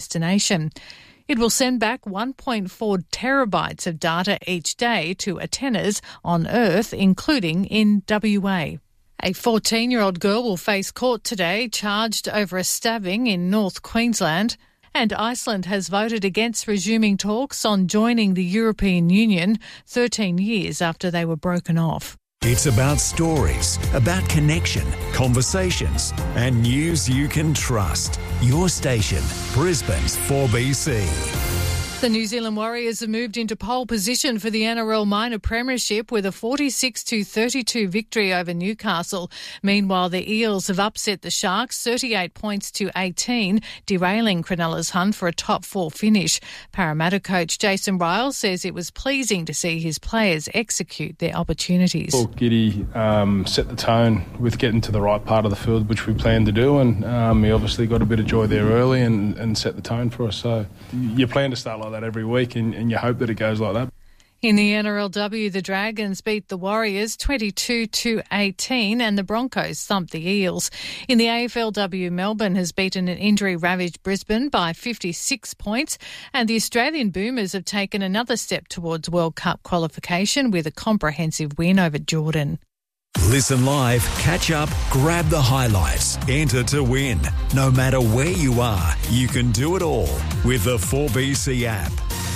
destination. It will send back 1.4 terabytes of data each day to antennas on Earth, including in WA. A 14-year-old girl will face court today, charged over a stabbing in North Queensland. And Iceland has voted against resuming talks on joining the European Union 13 years after they were broken off. It's about stories, about connection, conversations, and news you can trust. Your station, Brisbane's 4BC. The New Zealand Warriors have moved into pole position for the NRL Minor Premiership with a 46-32 victory over Newcastle. Meanwhile, the Eels have upset the Sharks 38 points to 18, derailing Cronulla's hunt for a top four finish. Parramatta coach Jason Ryall says it was pleasing to see his players execute their opportunities. Paul Giddy set the tone with getting to the right part of the field, which we planned to do, and he obviously got a bit of joy there early and set the tone for us. So you plan to start like that every week, and you hope that it goes like that. In the NRLW, the Dragons beat the Warriors 22-18 and the Broncos thumped the Eels. In the AFLW, Melbourne has beaten an injury-ravaged Brisbane by 56 points, and the Australian Boomers have taken another step towards World Cup qualification with a comprehensive win over Jordan. Listen live, catch up, grab the highlights, enter to win. No matter where you are, you can do it all with the 4BC app.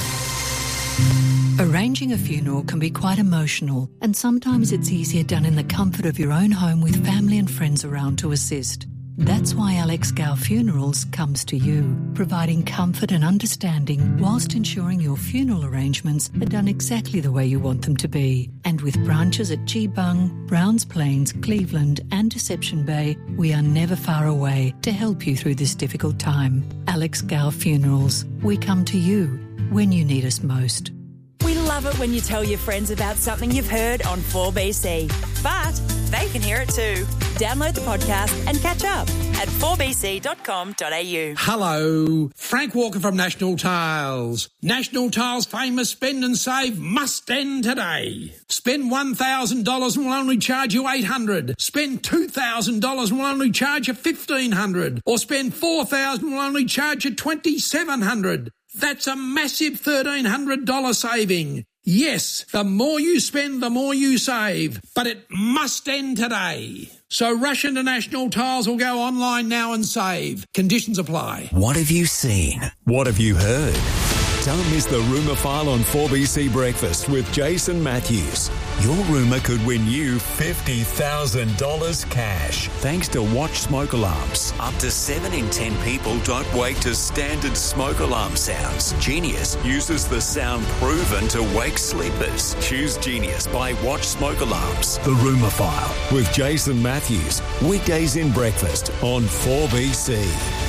Arranging a funeral can be quite emotional, and sometimes it's easier done in the comfort of your own home with family and friends around to assist. That's why Alex Gow Funerals comes to you, providing comfort and understanding whilst ensuring your funeral arrangements are done exactly the way you want them to be. And with branches at Geebung, Browns Plains, Cleveland and Deception Bay, we are never far away to help you through this difficult time. Alex Gow Funerals, we come to you when you need us most. We love it when you tell your friends about something you've heard on 4BC, but they can hear it too. Download the podcast and catch up at 4bc.com.au. Hello, Frank Walker from National Tiles. National Tiles' famous spend and save must end today. Spend $1,000 and we'll only charge you $800. Spend $2,000 and we'll only charge you $1,500. Or spend $4,000 and we'll only charge you $2,700. That's a massive $1,300 saving. Yes, the more you spend, the more you save. But it must end today. So rush into National Tiles or go online now and save. Conditions apply. What have you seen? What have you heard? Don't miss the Rumour File on 4BC Breakfast with Jason Matthews. Your rumour could win you $50,000 cash. Thanks to Watch Smoke Alarms. Up to 7 in 10 people don't wake to standard smoke alarm sounds. Genius uses the sound proven to wake sleepers. Choose Genius by Watch Smoke Alarms. The Rumour File with Jason Matthews. Weekdays in breakfast on 4BC.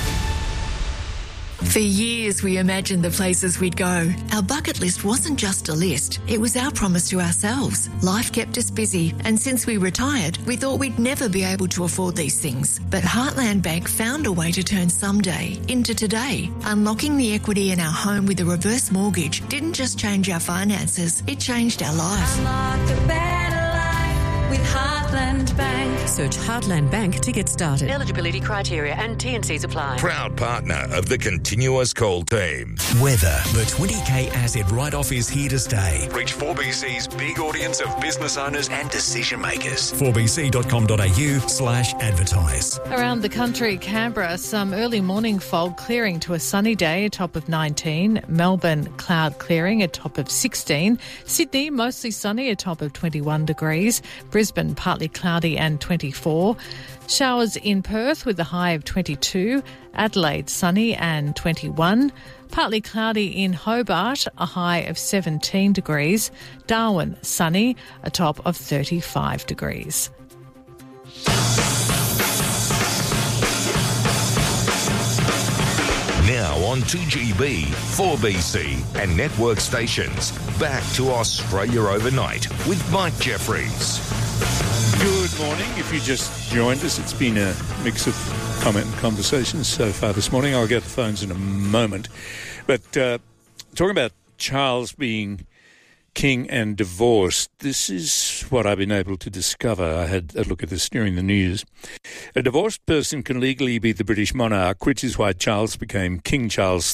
For years, we imagined the places we'd go. Our bucket list wasn't just a list. It was our promise to ourselves. Life kept us busy, and since we retired, we thought we'd never be able to afford these things. But Heartland Bank found a way to turn someday into today. Unlocking the equity in our home with a reverse mortgage didn't just change our finances, it changed our life. Unlock a better life with Heartland Bank. Search Heartland Bank to get started. Eligibility criteria and T&Cs apply. Proud partner of the Continuous Call team. Weather. The 20K asset write-off is here to stay. Reach 4BC's big audience of business owners and decision makers. 4bc.com.au/advertise. Around the country, Canberra, some early morning fog clearing to a sunny day, a top of 19. Melbourne, cloud clearing, a top of 16. Sydney, mostly sunny, a top of 21 degrees. Brisbane, partly cloudy and 24. Showers in Perth with a high of 22. Adelaide, sunny and 21. Partly cloudy in Hobart, a high of 17 degrees. Darwin, sunny, a top of 35 degrees. Now on 2GB, 4BC and network stations. Back to Australia Overnight with Mike Jeffries. Good morning. If you just joined us, it's been a mix of comment and conversations so far this morning. I'll get the phones in a moment. But talking about Charles being king and divorced, this is what I've been able to discover. I had a look at this during the news. A divorced person can legally be the British monarch, which is why Charles became King Charles